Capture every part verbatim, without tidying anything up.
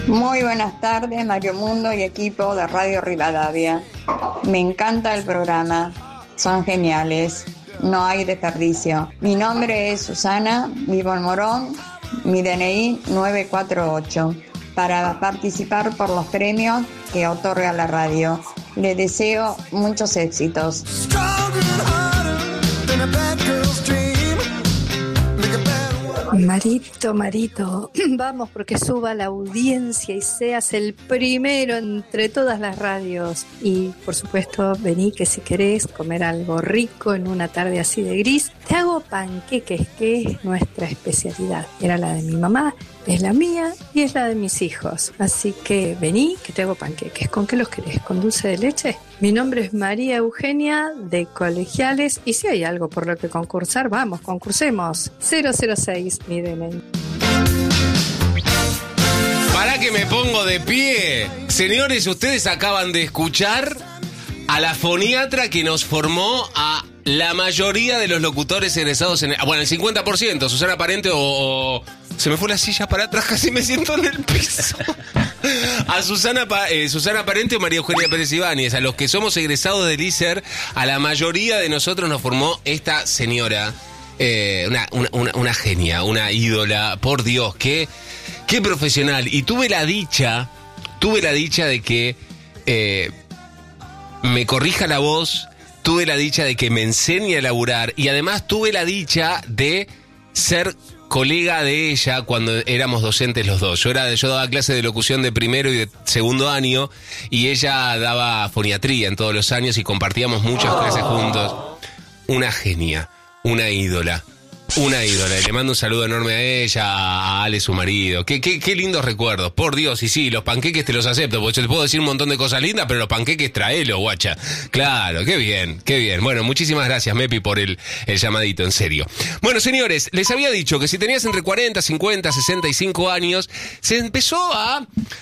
Muy buenas tardes, Mario Mundo y equipo de Radio Rivadavia. Me encanta el programa, son geniales, no hay desperdicio. Mi nombre es Susana, vivo en Morón, mi D N I nueve cuatro ocho, para participar por los premios que otorga la radio. Les deseo muchos éxitos. Marito, Marito, vamos porque suba la audiencia y seas el primero entre todas las radios. Y por supuesto, vení que si querés comer algo rico en una tarde así de gris, te hago panqueques, que es nuestra especialidad. Era la de mi mamá, es la mía y es la de mis hijos. Así que vení que te hago panqueques. ¿Con qué los querés? ¿Con dulce de leche? Mi nombre es María Eugenia de Colegiales y si hay algo por lo que concursar, vamos, concursemos. cero cero seis, mi D N I. Para que me pongo de pie. Señores, ustedes acaban de escuchar a la foniatra que nos formó a la mayoría de los locutores egresados en... Bueno, el cincuenta por ciento, Susana Parente o... o se me fue la silla para atrás, casi me siento en el piso. A Susana, eh, Susana Parente o María Eugenia Pérez Ibáñez, a los que somos egresados del I S E R, a la mayoría de nosotros nos formó esta señora, eh, una, una, una, una genia, una ídola, por Dios, qué, qué profesional. Y tuve la dicha, tuve la dicha de que eh, me corrija la voz, tuve la dicha de que me enseñe a laburar y además tuve la dicha de ser colega de ella cuando éramos docentes los dos. Yo era yo daba clase de locución de primero y de segundo año y ella daba foniatría en todos los años y compartíamos muchas clases juntos. Una genia, una ídola. Una ídola, le mando un saludo enorme a ella, a Ale, su marido. Qué, qué, qué lindos recuerdos, por Dios. Y sí, los panqueques te los acepto, porque yo te puedo decir un montón de cosas lindas, pero los panqueques traelo, guacha. Claro, qué bien, qué bien. Bueno, muchísimas gracias, Mepi, por el, el llamadito, en serio. Bueno, señores, les había dicho que si tenías entre cuarenta, cincuenta, sesenta y cinco años, se empezó a...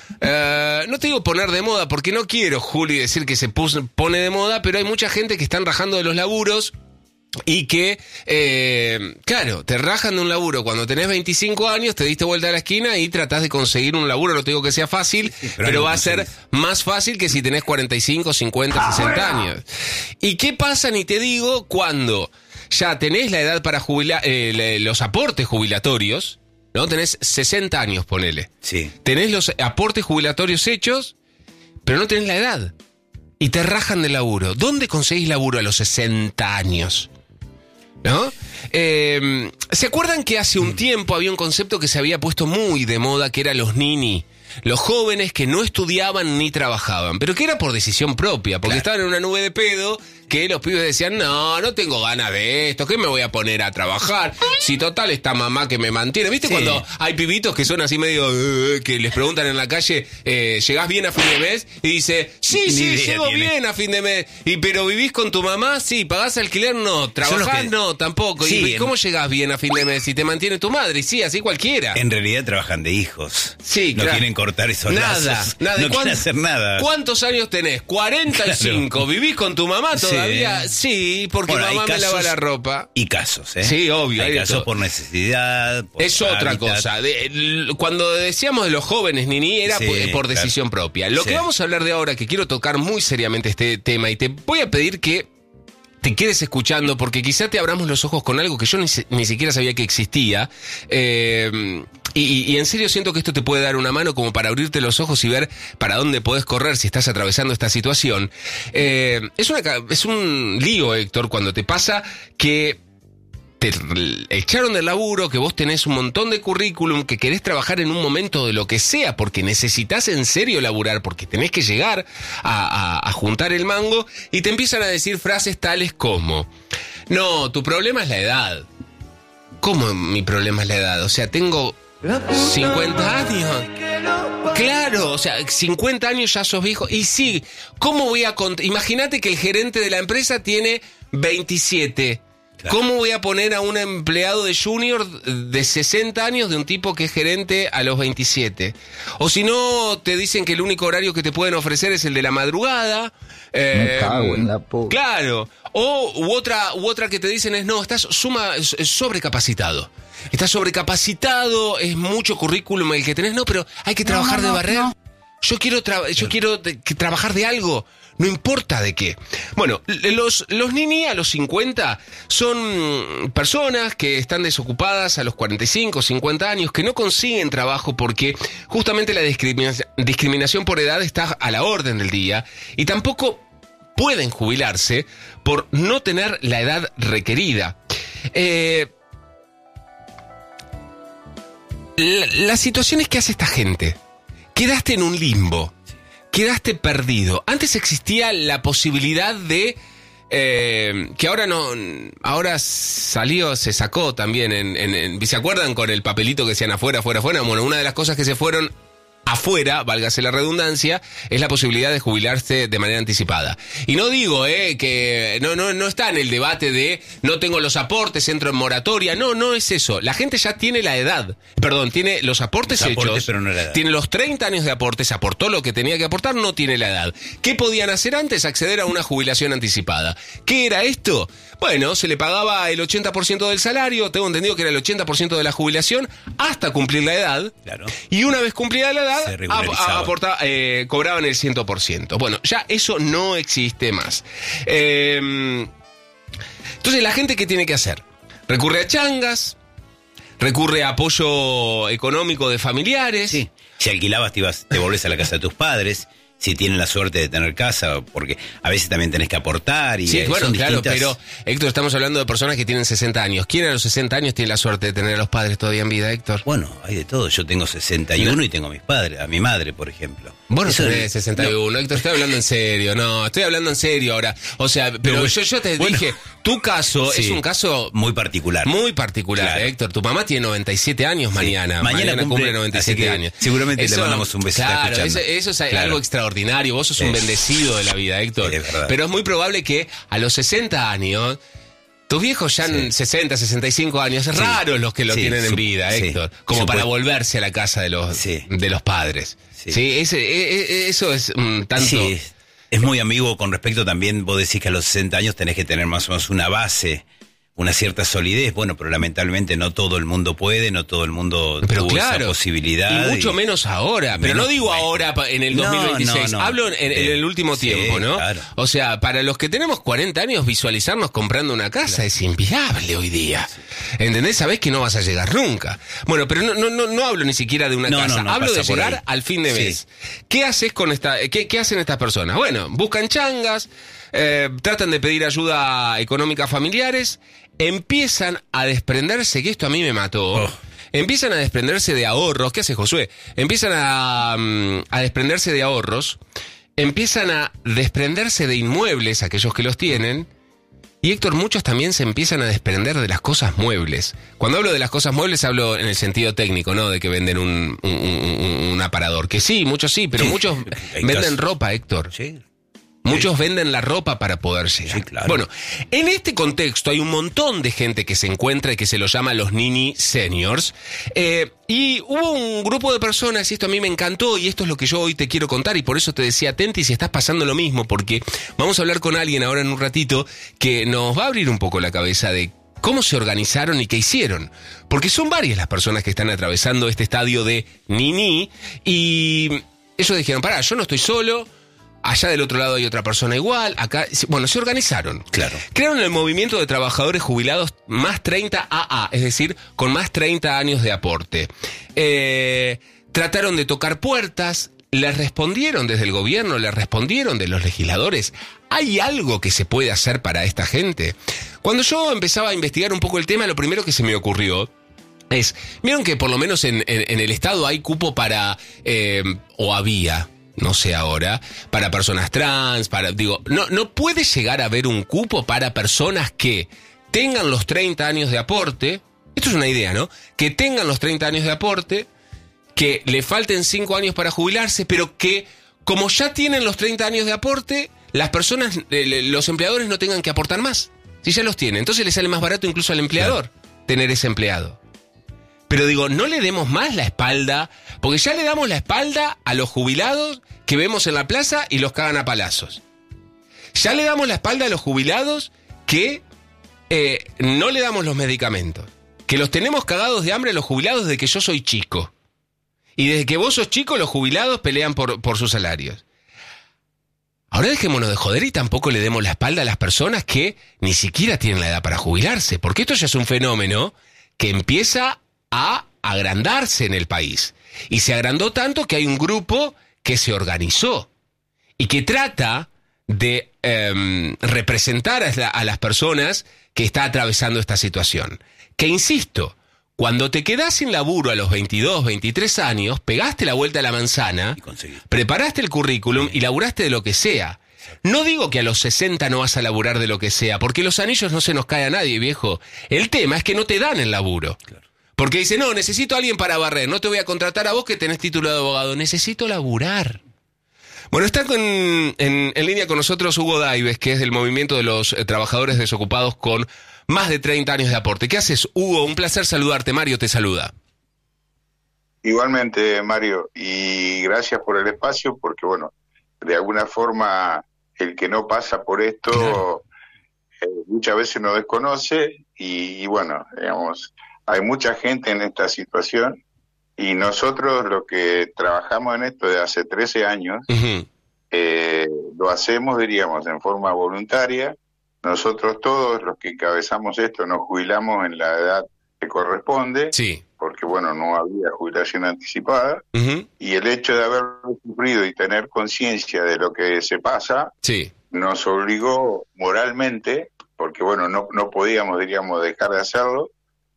Uh, no te digo poner de moda, porque no quiero, Juli, decir que se puso, pone de moda, pero hay mucha gente que están rajando de los laburos. Y que, eh, claro, te rajan de un laburo cuando tenés veinticinco años, te diste vuelta a la esquina y tratás de conseguir un laburo. No te digo que sea fácil, sí, pero, pero va a ser más fácil que si tenés cuarenta y cinco, cincuenta, sesenta años. ¿Y qué pasa, ni te digo, cuando ya tenés la edad para jubilar, eh, los aportes jubilatorios, ¿no? Tenés sesenta años, ponele. Sí. Tenés los aportes jubilatorios hechos, pero no tenés la edad. Y te rajan de laburo. ¿Dónde conseguís laburo a los sesenta años? ¿No? Eh, ¿Se acuerdan que hace un tiempo había un concepto que se había puesto muy de moda, que era los nini? Los jóvenes que no estudiaban ni trabajaban, pero que era por decisión propia, porque claro, estaban en una nube de pedo, que los pibes decían, no, no tengo ganas de esto, ¿qué me voy a poner a trabajar? Si total está mamá que me mantiene. ¿Viste sí, cuando hay pibitos que son así medio, uh, que les preguntan en la calle, eh, ¿llegás bien a fin de mes? Y dice, sí, sí, llego tiene. bien a fin de mes. Y pero vivís con tu mamá, sí, pagás alquiler, no, trabajás, que... no, tampoco. Sí, ¿Y en... cómo llegás bien a fin de mes? Si te mantiene tu madre, sí, así cualquiera. En realidad trabajan de hijos. Sí, no claro. quieren cortar esos nada, lazos. Nada, no quieren hacer nada. ¿Cuántos años tenés? cuarenta y cinco. Claro. ¿Vivís con tu mamá todavía? Sí, sí porque bueno, mamá me lava la ropa. Y casos, ¿eh? Sí, obvio. Hay, hay casos todo. por necesidad. Por es hábitat. Otra cosa. De, cuando decíamos de los jóvenes, Nini, era sí, por, por decisión claro. propia. Lo sí. que vamos a hablar de ahora, que quiero tocar muy seriamente este tema, y te voy a pedir que te quedes escuchando, porque quizá te abramos los ojos con algo que yo ni, ni siquiera sabía que existía. Eh, y, y en serio siento que esto te puede dar una mano como para abrirte los ojos y ver para dónde podés correr si estás atravesando esta situación. Eh, es, una, es un lío, Héctor, cuando te pasa que te echaron del laburo, que vos tenés un montón de currículum, que querés trabajar en un momento de lo que sea, porque necesitas en serio laburar, porque tenés que llegar a, a, a juntar el mango, y te empiezan a decir frases tales como, no, tu problema es la edad. ¿Cómo mi problema es la edad? O sea, tengo cincuenta años. Claro, o sea, cincuenta años ya sos viejo. Y sí, ¿cómo voy a cont- Imagínate que el gerente de la empresa tiene veintisiete. Claro. ¿Cómo voy a poner a un empleado de junior de sesenta años de un tipo que es gerente a los veintisiete? O si no, te dicen que el único horario que te pueden ofrecer es el de la madrugada. Me eh, cago en la puta. Claro. O u otra, u otra que te dicen es, no, estás suma, sobrecapacitado. estás sobrecapacitado, es mucho currículum el que tenés. No, pero hay que trabajar no, no, de barrer. no. Yo quiero, tra- yo quiero de- que trabajar de algo, no importa de qué. Bueno, los, los nini a los cincuenta son personas que están desocupadas a los cuarenta y cinco, cincuenta años, que no consiguen trabajo porque justamente la discrimina- discriminación por edad está a la orden del día y tampoco pueden jubilarse por no tener la edad requerida. Eh, la, la situación es que hace esta gente. Quedaste en un limbo, quedaste perdido. Antes existía la posibilidad de, eh, que ahora no, ahora salió, se sacó también, en, en, en, ¿se acuerdan con el papelito que decían afuera, afuera, afuera? Bueno, una de las cosas que se fueron afuera, válgase la redundancia, es la posibilidad de jubilarse de manera anticipada. Y no digo eh, que no, no, no está en el debate de no tengo los aportes, entro en moratoria. No, no es eso. La gente ya tiene la edad. Perdón, tiene los aportes Los hechos. aportes, pero no la edad. Tiene los treinta años de aportes, aportó lo que tenía que aportar, no tiene la edad. ¿Qué podían hacer antes? Acceder a una jubilación anticipada. ¿Qué era esto? Bueno, se le pagaba el ochenta por ciento del salario, tengo entendido que era el ochenta por ciento de la jubilación, hasta cumplir la edad. Claro. Y una vez cumplida la edad, Se regularizaba. ap- aportaba, eh, cobraban el cien por ciento. Bueno, ya eso no existe más. Eh, entonces, ¿la gente qué tiene que hacer? Recurre a changas, recurre a apoyo económico de familiares. Sí. Si alquilabas, te, ibas, te volvés a la casa de tus padres. Si tienen la suerte de tener casa, porque a veces también tenés que aportar. Y Sí, eh, bueno, son claro, distintas- pero Héctor, estamos hablando de personas que tienen sesenta años. ¿Quién a los sesenta años tiene la suerte de tener a los padres todavía en vida, Héctor? Bueno, hay de todo. Yo tengo sesenta y uno y tengo a mis padres, a mi madre, por ejemplo. Vos no Eso tenés es- sesenta y uno, Héctor, estoy hablando en serio. No, estoy hablando en serio ahora. O sea, pero No, yo, yo te bueno, dije, tu caso sí, es un caso muy particular. muy particular, Claro. Héctor. Tu mamá tiene noventa y siete años mañana. Mañana Mañana, cumple, cumple noventa y siete así que años. seguramente le mandamos un beso, está Claro, eso, escuchando. eso es Claro. algo extraordinario. Vos sos un Es- bendecido de la vida, Héctor. Es verdad. Pero es muy probable que a los sesenta años... Tus viejos ya en Sí. sesenta, sesenta y cinco años, es Sí. raro los que lo Sí, tienen en sup- vida, sí. Héctor, como para Supuesto. volverse a la casa de los, Sí. de los padres. Sí, Sí. ese, e- e- eso es mm, tanto... Sí, es muy ambiguo con respecto también, vos decís que a los sesenta años tenés que tener más o menos una base, una cierta solidez. Bueno, pero lamentablemente no todo el mundo puede, no todo el mundo Pero tuvo esa claro, posibilidad. y mucho y- menos ahora, pero Menos- no digo bueno. ahora pa- en el No, dos mil veintiséis, no, no. hablo en, en Sí. el último Sí, tiempo, ¿no? claro. O sea, para los que tenemos cuarenta años, visualizarnos comprando una casa es inviable hoy día. ¿Entendés? Sabés que no vas a llegar nunca. Bueno, pero no, no, no, no hablo ni siquiera de una No, casa, no, no hablo de pasa por llegar ahí. al fin de Sí. mes. ¿Qué haces con esta, qué, qué hacen estas personas? Bueno, buscan changas, eh, tratan de pedir ayuda económica a familiares, empiezan a desprenderse, que esto a mí me mató. Oh. Empiezan a desprenderse de ahorros. ¿Qué hace Josué? Empiezan a, mm, a desprenderse de ahorros. Empiezan a desprenderse de inmuebles, aquellos que los tienen. Y Héctor, muchos también se empiezan a desprender de las cosas muebles. Cuando hablo de las cosas muebles hablo en el sentido técnico, ¿no? De que venden un, un, un- un aparador. Que sí, muchos sí, pero Sí. muchos Hay venden casos. ropa, Héctor. Sí. Muchos venden la ropa para poder llegar. Sí, claro. Bueno, en este contexto hay un montón de gente que se encuentra y que se lo llama los Nini Seniors. Eh, y hubo un grupo de personas, y esto a mí me encantó, y esto es lo que yo hoy te quiero contar, y por eso te decía, atenti si estás pasando lo mismo, porque vamos a hablar con alguien ahora en un ratito que nos va a abrir un poco la cabeza de cómo se organizaron y qué hicieron. Porque son varias las personas que están atravesando este estadio de Nini, y ellos dijeron, pará, yo no estoy solo. Allá del otro lado hay otra persona igual, acá, bueno, se organizaron. Claro. Crearon el movimiento de trabajadores jubilados más treinta A A, es decir, con más treinta años de aporte. Eh, trataron de tocar puertas, les respondieron desde el gobierno, les respondieron de los legisladores. ¿Hay algo que se puede hacer para esta gente? Cuando yo empezaba a investigar un poco el tema, lo primero que se me ocurrió es, vieron que por lo menos en, en, en el Estado hay cupo para, eh, o había... no sé ahora, para personas trans, para, digo, no, no puede llegar a haber un cupo para personas que tengan los treinta años de aporte, esto es una idea, ¿no? Que tengan los treinta años de aporte, que le falten cinco años para jubilarse, pero que como ya tienen los treinta años de aporte, las personas, eh, los empleadores no tengan que aportar más, si ya los tienen, entonces le sale más barato incluso al empleador tener ese empleado. Pero digo, no le demos más la espalda, porque ya le damos la espalda a los jubilados que vemos en la plaza y los cagan a palazos. Ya le damos la espalda a los jubilados que eh, no le damos los medicamentos. que los tenemos cagados de hambre los jubilados desde que yo soy chico. Y desde que vos sos chico, los jubilados pelean por, por sus salarios. Ahora dejémonos de joder y tampoco le demos la espalda a las personas que ni siquiera tienen la edad para jubilarse, porque esto ya es un fenómeno que empieza a agrandarse en el país. Y se agrandó tanto que hay un grupo que se organizó y que trata de eh, representar a, la, a las personas que está atravesando esta situación. Que insisto, cuando te quedás sin laburo a los veintidós, veintitrés años, pegaste la vuelta a la manzana, preparaste el currículum y laburaste de lo que sea. No digo que a los sesenta no vas a laburar de lo que sea, porque los anillos no se nos cae a nadie, viejo. El tema es que no te dan el laburo. Claro. Porque dice, no, necesito a alguien para barrer, no te voy a contratar a vos que tenés título de abogado, necesito laburar. Bueno, está con, en, en línea con nosotros Hugo Daives, que es del Movimiento de los eh, Trabajadores Desocupados con más de treinta años de aporte. ¿Qué haces, Hugo? Un placer saludarte. Mario te saluda. Igualmente, Mario, y gracias por el espacio, porque, bueno, de alguna forma, el que no pasa por esto, claro. eh, muchas veces no desconoce, y, y bueno, digamos, hay mucha gente en esta situación, y nosotros los que trabajamos en esto de hace trece años, uh-huh. eh, lo hacemos, diríamos, en forma voluntaria. Nosotros todos los que encabezamos esto nos jubilamos en la edad que corresponde, sí. porque bueno, no había jubilación anticipada, uh-huh. y el hecho de haberlo sufrido y tener conciencia de lo que se pasa, sí. nos obligó moralmente, porque bueno, no, no podíamos, diríamos, dejar de hacerlo,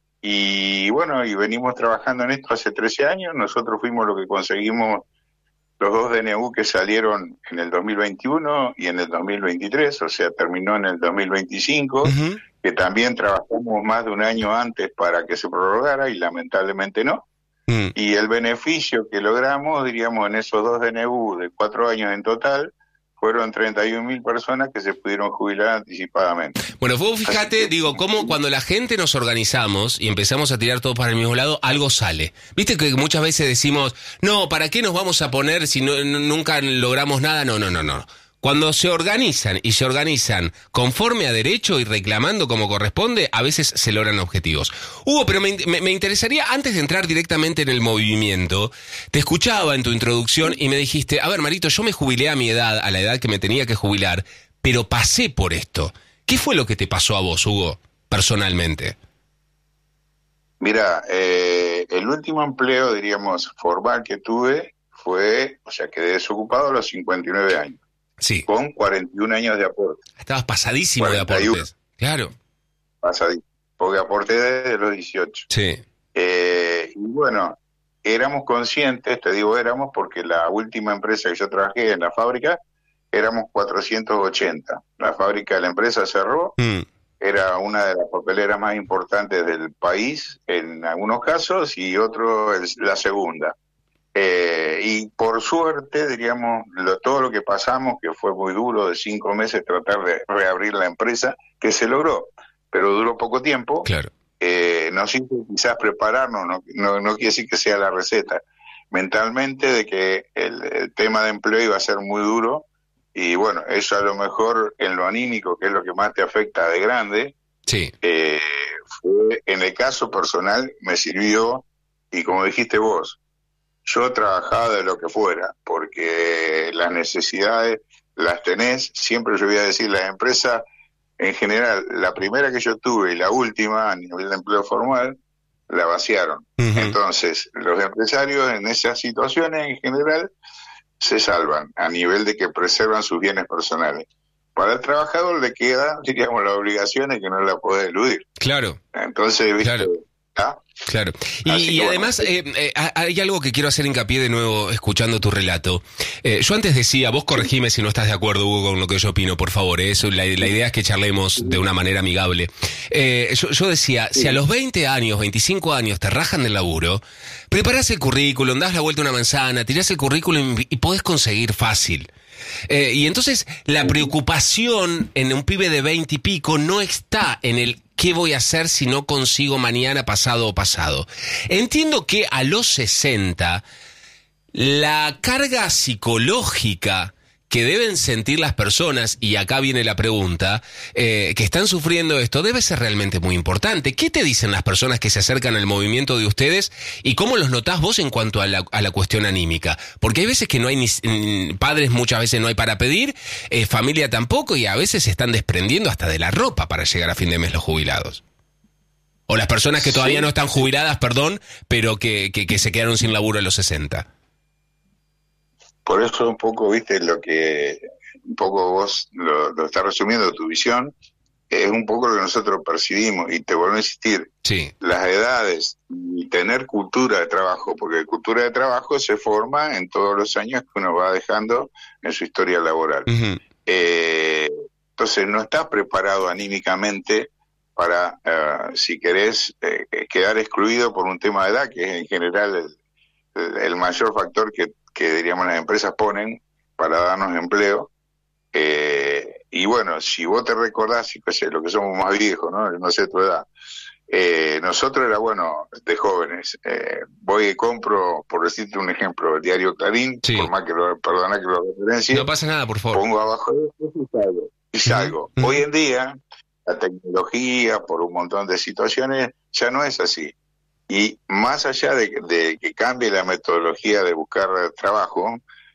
y bueno, y venimos trabajando en esto hace trece años. Nosotros fuimos lo que conseguimos los dos D N U que salieron en el dos mil veintiuno y en el dos mil veintitrés, o sea, terminó en el dos mil veinticinco, uh-huh. que también trabajamos más de un año antes para que se prorrogara y lamentablemente no. Uh-huh. Y el beneficio que logramos, diríamos, en esos dos D N U de cuatro años en total, fueron treinta y un mil personas que se pudieron jubilar anticipadamente. Bueno, vos fíjate, digo, cómo cuando la gente nos organizamos y empezamos a tirar todo para el mismo lado, algo sale. Viste que muchas veces decimos, no, ¿para qué nos vamos a poner si no, n- nunca logramos nada? No, no, no, no. Cuando se organizan y se organizan conforme a derecho y reclamando como corresponde, a veces se logran objetivos. Hugo, pero me, me, me interesaría, antes de entrar directamente en el movimiento, te escuchaba en tu introducción y me dijiste, a ver, Marito, yo me jubilé a mi edad, a la edad que me tenía que jubilar, pero pasé por esto. ¿Qué fue lo que te pasó a vos, Hugo, personalmente? Mira, eh, el último empleo, diríamos, formal que tuve fue, o sea, quedé desocupado a los cincuenta y nueve años. Sí. Con cuarenta y un años de aporte. Estabas pasadísimo cuarenta y uno de aportes. Claro. Pasadísimo. Porque aporté desde los dieciocho. Sí. Eh, y bueno, éramos conscientes, te digo éramos, porque la última empresa que yo trabajé en la fábrica, éramos cuatrocientos ochenta. La fábrica de la empresa cerró. Mm. Era una de las papeleras más importantes del país, en algunos casos, y otro es la segunda. Eh, y por suerte, diríamos, lo, todo lo que pasamos, que fue muy duro, de cinco meses tratar de reabrir la empresa, que se logró, pero duró poco tiempo. Claro. Eh, nos hizo quizás prepararnos, no, no, no quiere decir que sea la receta, mentalmente de que el, el tema de empleo iba a ser muy duro, y bueno, eso a lo mejor en lo anímico, que es lo que más te afecta de grande, sí. eh, fue, en el caso personal, me sirvió, y como dijiste vos, yo trabajaba de lo que fuera, porque las necesidades las tenés. Siempre yo voy a decir, las empresas en general, la primera que yo tuve y la última a nivel de empleo formal, la vaciaron. Uh-huh. Entonces, los empresarios en esas situaciones en general se salvan, a nivel de que preservan sus bienes personales. Para el trabajador le queda, diríamos, la obligación de que no la puede eludir. Claro. Entonces, ¿viste? Claro. ¿Ah? Claro. Y, y además eh, eh, hay algo que quiero hacer hincapié de nuevo escuchando tu relato. Eh, yo antes decía, vos corregime si no estás de acuerdo, Hugo, con lo que yo opino, por favor. ¿eh? Eso, la, la idea es que charlemos de una manera amigable. Eh, yo, yo decía, si a los veinte años, veinticinco años te rajan del laburo, preparás el currículum, das la vuelta a una manzana, tirás el currículum y podés conseguir fácil. Eh, y entonces la preocupación en un pibe de veinte y pico no está en el ¿qué voy a hacer si no consigo mañana, pasado o pasado? Entiendo que a los sesenta la carga psicológica que deben sentir las personas, y acá viene la pregunta, eh, que están sufriendo esto, debe ser realmente muy importante. ¿Qué te dicen las personas que se acercan al movimiento de ustedes y cómo los notás vos en cuanto a la, a la cuestión anímica? Porque hay veces que no hay ni mm, padres, muchas veces no hay para pedir, eh, familia tampoco, y a veces se están desprendiendo hasta de la ropa para llegar a fin de mes los jubilados. O las personas que todavía sí. no están jubiladas, perdón, pero que, que, que se quedaron sin laburo a los sesenta. Por eso un poco, viste, lo que un poco vos lo, lo estás resumiendo, tu visión, es un poco lo que nosotros percibimos, y te vuelvo a insistir, sí. las edades y tener cultura de trabajo, porque cultura de trabajo se forma en todos los años que uno va dejando en su historia laboral. Uh-huh. Eh, entonces no estás preparado anímicamente para, uh, si querés, eh, quedar excluido por un tema de edad, que es en general el, el, el mayor factor que que diríamos las empresas ponen para darnos empleo. Eh, y bueno, si vos te recordás, y pues, lo que somos más viejos, ¿no? No sé tu edad, eh, nosotros era bueno, de jóvenes, eh, voy y compro, por decirte un ejemplo, el diario Clarín, sí. por más que lo, perdona que lo referencie. No pasa nada, por favor. Pongo abajo de eso y salgo. Y salgo. Uh-huh. Hoy en día, la tecnología, por un montón de situaciones, ya no es así. Y más allá de, de que cambie la metodología de buscar trabajo,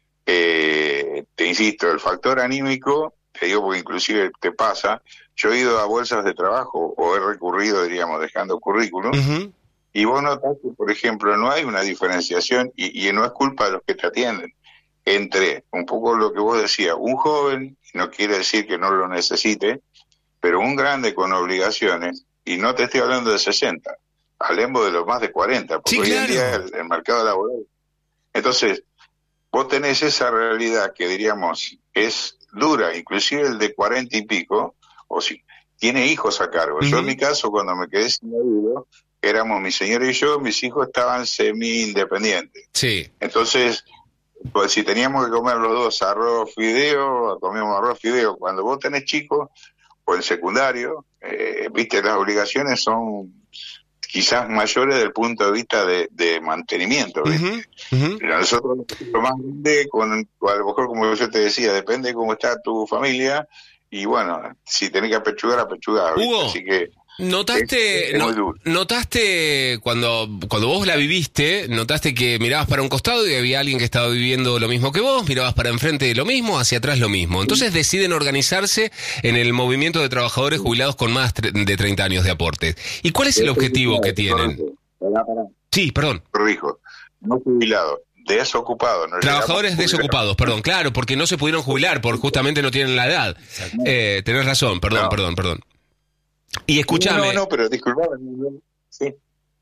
eh, te insisto, el factor anímico, te digo porque inclusive te pasa, yo he ido a bolsas de trabajo o he recurrido, diríamos, dejando currículum, uh-huh. y vos notás que, por ejemplo, no hay una diferenciación, y, y no es culpa de los que te atienden, entre un poco lo que vos decías, un joven, no quiere decir que no lo necesite, pero un grande con obligaciones, y no te estoy hablando de sesenta, hablemos de los más de cuarenta, porque sí, hoy claro. en día el, el mercado laboral. Entonces, vos tenés esa realidad que diríamos es dura, inclusive el de cuarenta y pico, o si tiene hijos a cargo. Uh-huh. Yo en mi caso, cuando me quedé sin marido, éramos mi señora y yo, mis hijos estaban semi-independientes. Sí. Entonces, pues si teníamos que comer los dos arroz, fideo, comíamos arroz, fideo. Cuando vos tenés chicos, o en secundario, eh, viste, las obligaciones son quizás mayores desde el punto de vista de, de mantenimiento, ¿viste? Uh-huh, uh-huh. Pero nosotros lo más grande, con, a lo mejor como yo te decía, depende de cómo está tu familia, y bueno, si tenés que apechugar, apechugar, ¿viste? Hugo, así que ¿notaste, es, es no, notaste cuando, cuando vos la viviste, notaste que mirabas para un costado y había alguien que estaba viviendo lo mismo que vos, mirabas para enfrente lo mismo, hacia atrás lo mismo? Entonces deciden organizarse en el movimiento de trabajadores jubilados con más de treinta años de aportes. ¿Y cuál es el objetivo que tienen? Sí, perdón. Corrijo, no jubilados. Desocupados. No Trabajadores desocupados, perdón, claro, porque no se pudieron jubilar, porque justamente no tienen la edad. Eh, tenés razón, perdón, no. perdón, perdón. Y escúchame. No, no, pero disculpame. Sí.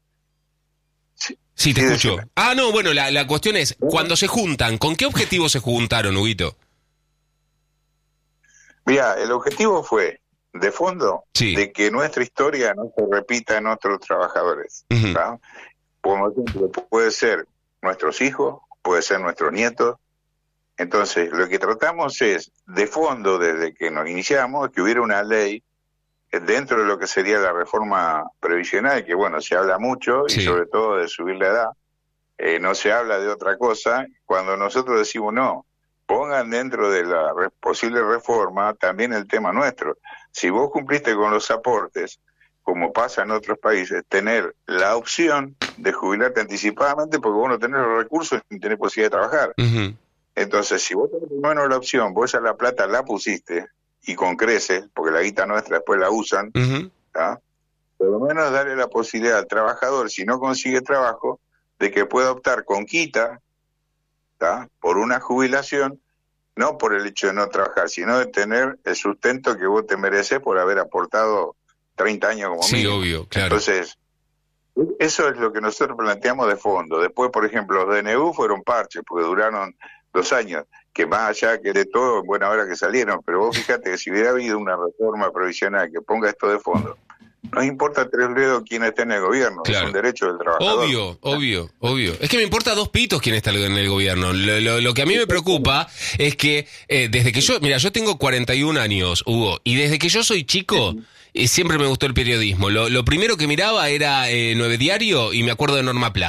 Sí, sí te sí, escucho. Decime. Ah, no, bueno, la, la cuestión es, cuando se juntan, ¿con qué objetivo se juntaron, Huguito? Mira, el objetivo fue, de fondo, sí. de que nuestra historia no se repita en otros trabajadores. Uh-huh. ¿Tá? Por ejemplo, puede ser nuestros hijos, puede ser nuestros nietos. Entonces, lo que tratamos es, de fondo, desde que nos iniciamos, que hubiera una ley dentro de lo que sería la reforma previsional, que bueno, se habla mucho, sí. y sobre todo de subir la edad, eh, no se habla de otra cosa. Cuando nosotros decimos no, pongan dentro de la re- posible reforma también el tema nuestro. Si vos cumpliste con los aportes, como pasa en otros países, tener la opción de jubilarte anticipadamente porque vos no tenés los recursos ni tenés posibilidad de trabajar. Uh-huh. Entonces, si vos tenés primero la opción, vos ya la plata la pusiste, y con creces, porque la guita nuestra después la usan, uh-huh. por lo menos darle la posibilidad al trabajador, si no consigue trabajo, de que pueda optar con quita, ¿tá? Por una jubilación, no por el hecho de no trabajar, sino de tener el sustento que vos te mereces por haber aportado treinta años como sí, mínimo. Sí, obvio, claro. Entonces, eso es lo que nosotros planteamos de fondo. Después, por ejemplo, los D N U fueron parches, porque duraron dos años, que más allá que de todo, en buena hora que salieron, pero vos fíjate que si hubiera habido una reforma provisional que ponga esto de fondo, no importa tres dedos quién esté en el gobierno, claro. Es un derecho del trabajador. Obvio, obvio, obvio. Es que me importa dos pitos quién está en el gobierno. Lo, lo, lo que a mí me preocupa es que eh, desde que yo, mira, yo tengo cuarenta y un años, Hugo, y desde que yo soy chico, eh, siempre me gustó el periodismo. Lo, lo primero que miraba era eh, Nueve Diario y me acuerdo de Norma Pla.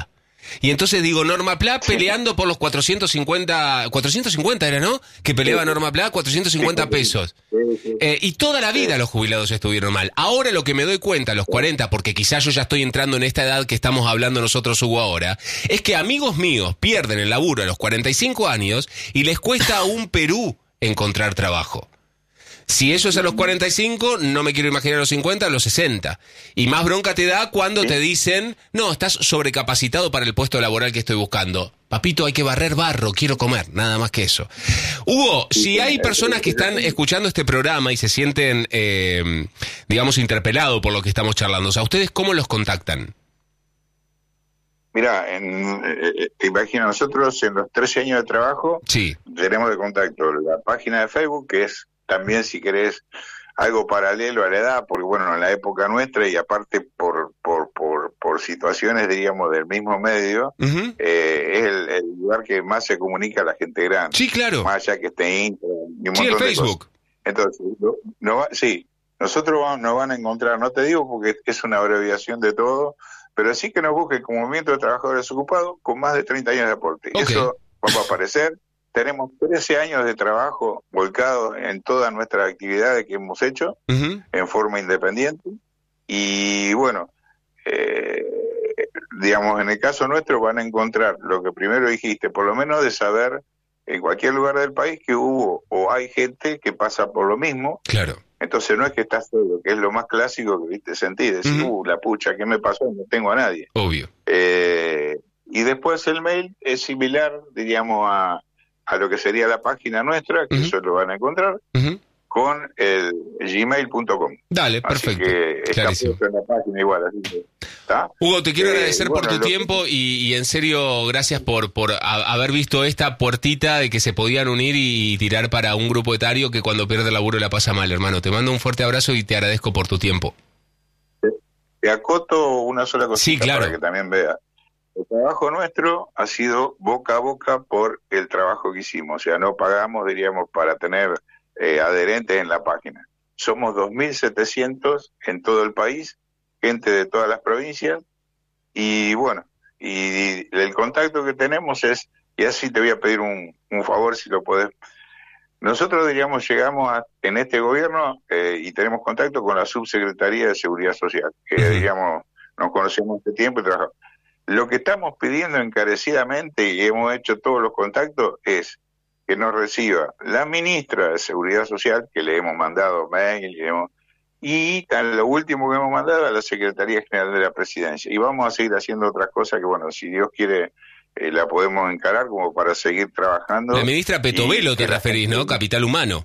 Y entonces digo, Norma Pla peleando por los cuatrocientos cincuenta, cuatrocientos cincuenta era, ¿no? Que peleaba Norma Pla, cuatrocientos cincuenta pesos. Eh, y toda la vida los jubilados estuvieron mal. Ahora lo que me doy cuenta a los cuarenta, porque quizás yo ya estoy entrando en esta edad que estamos hablando nosotros, Hugo, ahora, es que amigos míos pierden el laburo a los cuarenta y cinco años y les cuesta a un Perú encontrar trabajo. Si eso es a los cuarenta y cinco, no me quiero imaginar a los cincuenta, a los sesenta. Y más bronca te da cuando te dicen, no, estás sobrecapacitado para el puesto laboral que estoy buscando. Papito, hay que barrer barro, quiero comer, nada más que eso. Hugo, si hay personas que están escuchando este programa y se sienten, eh, digamos, interpelados por lo que estamos charlando, ¿a ustedes cómo los contactan? Mira, en, eh, te imaginas, nosotros en los trece años de trabajo sí. tenemos de contacto la página de Facebook, que es también, si querés, algo paralelo a la edad, porque bueno, en la época nuestra y aparte por por por, por situaciones, diríamos, del mismo medio, uh-huh. eh, es el, el lugar que más se comunica a la gente grande. Sí, claro. Más allá que esté Instagram y un sí, montón el Facebook. De cosas. Entonces, no, no, sí, nosotros vamos, nos van a encontrar, no te digo porque es una abreviación de todo, pero sí que nos busque como Movimiento de Trabajadores Ocupados con más de treinta años de aporte. Okay. Eso va a aparecer. Tenemos trece años de trabajo volcados en todas nuestras actividades que hemos hecho uh-huh. en forma independiente. Y bueno, eh, digamos, en el caso nuestro van a encontrar lo que primero dijiste, por lo menos de saber en cualquier lugar del país que hubo o hay gente que pasa por lo mismo. Claro. Entonces no es que estás solo, que es lo más clásico que viste sentir, decir, uh-huh. uh, la pucha, ¿qué me pasó? No tengo a nadie. Obvio. Eh, y después el mail es similar, diríamos, a a lo que sería la página nuestra, que uh-huh. eso lo van a encontrar, uh-huh. con el gmail punto com. Dale, perfecto. Así que está puesto en la página igual, así que, ¿está? Hugo, te quiero eh, agradecer bueno, por tu tiempo que... y, y en serio, gracias por, por a, haber visto esta puertita de que se podían unir y tirar para un grupo etario que cuando pierde el laburo la pasa mal, hermano. Te mando un fuerte abrazo y te agradezco por tu tiempo. Te, te acoto una sola cosita sí, claro. para que también veas. El trabajo nuestro ha sido boca a boca por el trabajo que hicimos, o sea, no pagamos, diríamos, para tener eh, adherentes en la página. Somos dos mil setecientos en todo el país, gente de todas las provincias, y bueno, y, y el contacto que tenemos es, y así te voy a pedir un, un favor si lo podés. Nosotros, diríamos, llegamos a, en este gobierno eh, y tenemos contacto con la Subsecretaría de Seguridad Social, que uh-huh. diríamos, nos conocemos este tiempo y trabajamos. Lo que estamos pidiendo encarecidamente, y hemos hecho todos los contactos, es que nos reciba la ministra de Seguridad Social, que le hemos mandado mail, le hemos, y lo último que hemos mandado a la Secretaría General de la Presidencia. Y vamos a seguir haciendo otras cosas que, bueno, si Dios quiere, eh, la podemos encarar como para seguir trabajando. La ministra Petovelo te referís, ¿no? Capital Humano.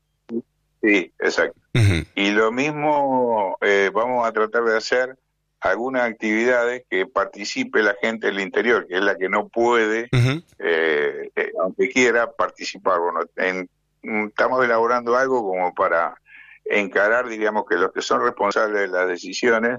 Sí, exacto. Uh-huh. Y lo mismo eh, vamos a tratar de hacer algunas actividades que participe la gente del interior, que es la que no puede, uh-huh. eh, eh, aunque quiera, participar. Bueno, en, estamos elaborando algo como para encarar, digamos, que los que son responsables de las decisiones,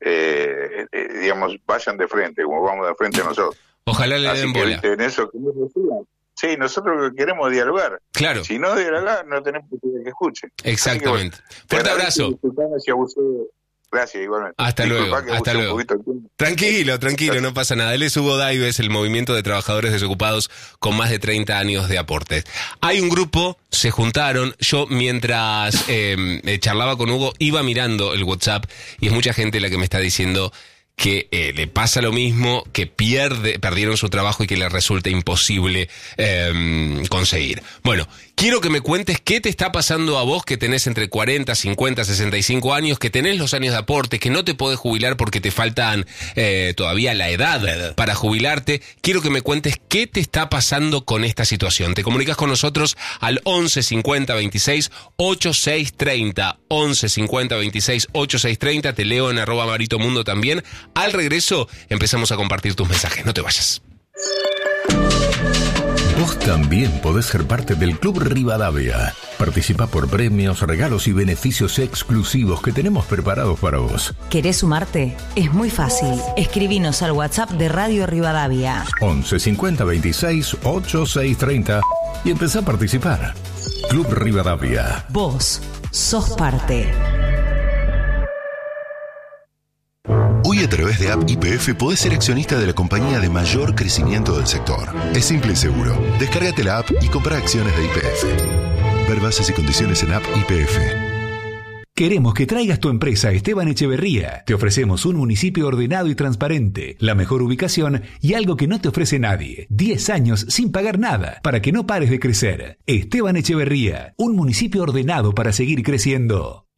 eh, eh, digamos, vayan de frente, como vamos de frente nosotros. Ojalá le den bola. En eso que nos decían. Sí, nosotros queremos dialogar. Claro. Si no dialogar, no tenemos que escuche. Exactamente. Que, bueno, fuerte abrazo. Si abusé. Gracias, igualmente. Hasta luego, hasta luego. Tranquilo, tranquilo, no pasa nada. Él es Hugo Daives, el Movimiento de Trabajadores Desocupados con más de treinta años de aportes. Hay un grupo, se juntaron, yo mientras eh, charlaba con Hugo iba mirando el WhatsApp y es mucha gente la que me está diciendo que eh, le pasa lo mismo, que pierde, perdieron su trabajo y que les resulta imposible eh, conseguir. Bueno, quiero que me cuentes qué te está pasando a vos que tenés entre cuarenta, cincuenta, sesenta y cinco años, que tenés los años de aporte, que no te podés jubilar porque te faltan eh, todavía la edad, la edad para jubilarte. Quiero que me cuentes qué te está pasando con esta situación. Te comunicas con nosotros al once cincuenta veintiséis ochenta y seis treinta, once cincuenta veintiséis ochenta y seis treinta, te leo en arroba Marito Mundo también. Al regreso empezamos a compartir tus mensajes, no te vayas. Vos también podés ser parte del Club Rivadavia. Participa por premios, regalos y beneficios exclusivos que tenemos preparados para vos. ¿Querés sumarte? Es muy fácil. Escribinos al WhatsApp de Radio Rivadavia. once cincuenta veintiséis ochenta y seis treinta y empezá a participar. Club Rivadavia. Vos sos parte. Hoy Hoy a través de App Y P F podés ser accionista de la compañía de mayor crecimiento del sector. Es simple y seguro. Descárgate la app y compra acciones de Y P F. Ver bases y condiciones en App Y P F. Queremos que traigas tu empresa a Esteban Echeverría. Te ofrecemos un municipio ordenado y transparente, la mejor ubicación y algo que no te ofrece nadie. diez años sin pagar nada para que no pares de crecer. Esteban Echeverría, un municipio ordenado para seguir creciendo.